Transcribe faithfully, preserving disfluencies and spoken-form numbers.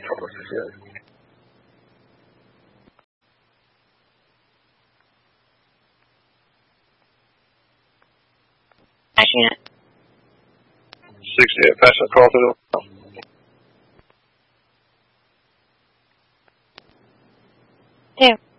Flashing it. sixty-eight, passing across the door. Two.